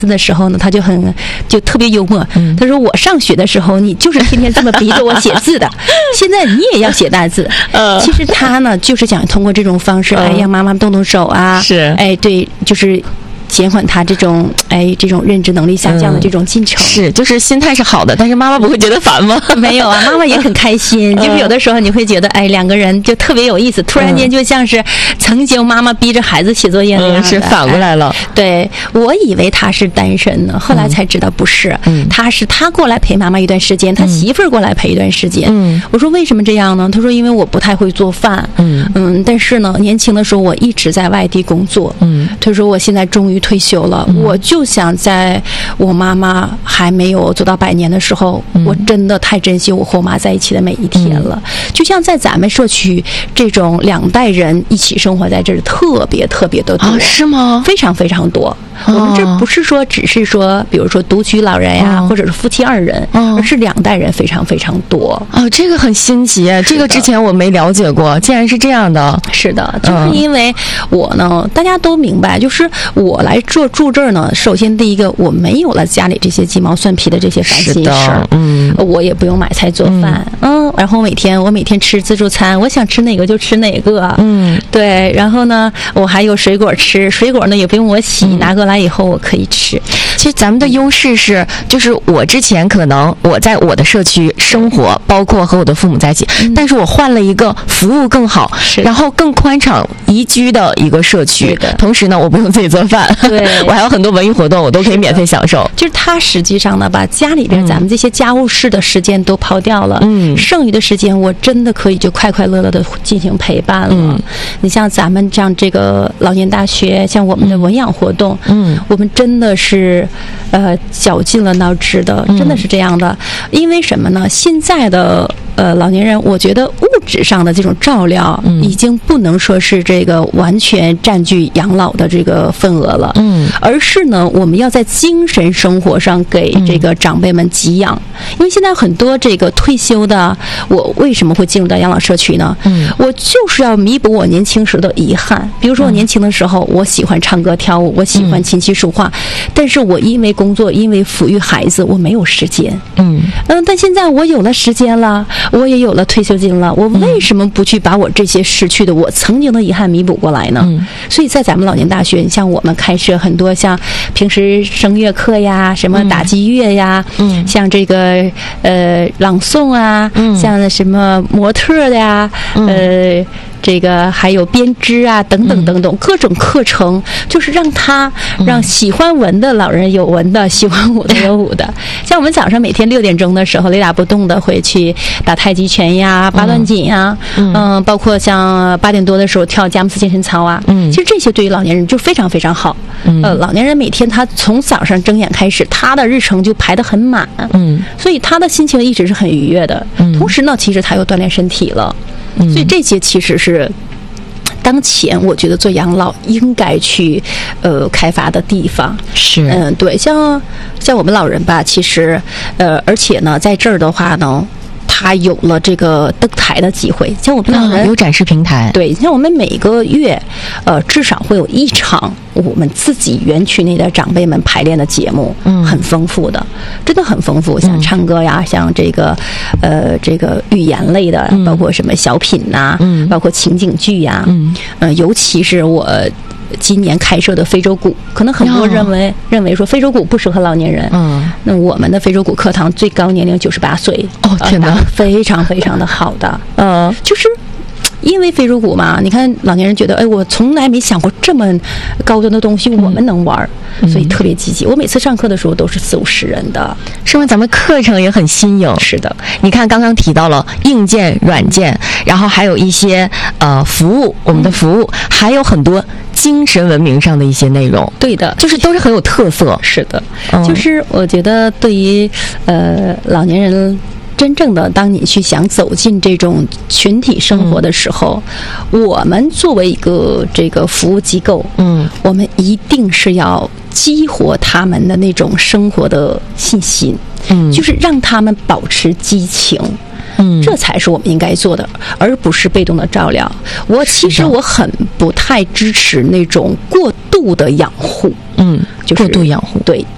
的时候呢，他就特别幽默。他说我上学的时候，你就是天天这么逼着我写字的，现在你也要写大字。其实他呢，就是想通过这种方式，让妈妈动动手啊， 是， 对，就是减缓他这种认知能力下降的这种进程。 是，就是心态是好的，但是妈妈不会觉得烦吗？ 没有啊，妈妈也很开心。就是有的时候你会觉得，两个人就特别有意思，突然间就像是曾经妈妈逼着孩子写作业那样的。 是反过来了。 对，我以为他是单身呢，后来才知道不是。他过来陪妈妈一段时间，他媳妇儿过来陪一段时间。我说为什么这样呢？他说因为我不太会做饭。但是呢，年轻的时候我一直在外地工作。他说我现在终于退休了，我就想在我妈妈还没有走到100年的时候，我真的太珍惜我和我妈在一起的每一天了。就像在咱们社区这种2代人一起生活在这儿，特别特别的多。 是吗？ 非常非常多。我们这不是说只是说比如说独居老人呀，或者是夫妻2人，而是2代人非常非常多。 这个很新奇，这个之前我没了解过，竟然是这样的。 是的，就是因为我呢，大家都明白，就是我来住这儿呢，首先第一个，我没有了家里这些鸡毛蒜皮的这些烦心事儿。我也不用买菜做饭。然后我每天吃自助餐，我想吃哪个就吃哪个。对，然后呢，我还有水果吃，水果呢也不用我洗，拿过来以后我可以吃。 其实咱们的优势是，就是我之前可能我在我的社区生活，包括和我的父母在一起，但是我换了一个服务更好，然后更宽敞宜居的一个社区，同时呢，我不用自己做饭， 对， 我还有很多文艺活动，我都可以免费享受。 就是他实际上呢，把家里边咱们这些家务事的时间都抛掉了，剩余的时间我真的可以就快快乐乐的进行陪伴了。你像咱们这样这个老年大学，像我们的文养活动，我们真的是绞尽了脑汁的，真的是这样的。因为什么呢？现在的老年人，我觉得物质上的这种照料已经不能说是这个完全占据养老的这个份额了，而是呢，我们要在精神生活上给这个长辈们给养。因为现在很多这个退休的，我为什么会进入到养老社区呢？我就是要弥补我年轻时的遗憾。比如说我年轻的时候，我喜欢唱歌跳舞，我喜欢琴棋书画，但是我因为工作，因为抚育孩子，我没有时间。但现在我有了时间了，我也有了退休金了，我为什么不去把我这些失去的我曾经的遗憾弥补过来呢？所以在咱们老年大学，你像我们开设很多像平时声乐课呀，什么打击乐呀，像这个朗诵啊，像什么模特的呀，这个还有编织啊，等等等等，各种课程，就是让喜欢文的老人有文的，喜欢武的有武的。像我们早上每天6点钟的时候，雷打不动的会去打太极拳呀、八段锦呀，包括像8点多的时候跳佳木斯健身操啊。其实这些对于老年人就非常非常好。老年人每天他从早上睁眼开始，他的日程就排得很满。所以他的心情一直是很愉悦的。同时呢，其实他又锻炼身体了。所以这些其实是当前我觉得做养老应该去开发的地方。 是， 对，像我们老人吧，其实而且呢，在这儿的话呢，他有了这个登台的机会。像我们老人有展示平台， 对，像我们每个月至少会有1场我们自己园区内的长辈们排练的节目，很丰富的，真的很丰富，像唱歌呀，像这个语言类的，包括什么小品呐，包括情景剧呀，尤其是我今年开设的非洲鼓，可能很多人认为说非洲鼓不适合老年人，那我们的非洲鼓课堂最高年龄98岁， 天哪， 非常非常的好的，就是因为非洲鼓嘛，你看老年人觉得，我从来没想过这么高端的东西我们能玩，所以特别积极。我每次上课的时候都是40-50人的， 是吗？咱们课程也很新颖。 是的， 你看刚刚提到了硬件、软件，然后还有一些服务，我们的服务还有很多精神文明上的一些内容。 对的， 就是都是很有特色。 是的，就是我觉得对于老年人。真正的当你去想走进这种群体生活的时候，我们作为一个这个服务机构，我们一定是要激活他们的那种生活的信心，就是让他们保持激情。这才是我们应该做的，而不是被动的照料。其实我很不太支持那种过度的养护， 就是过度养护。 对，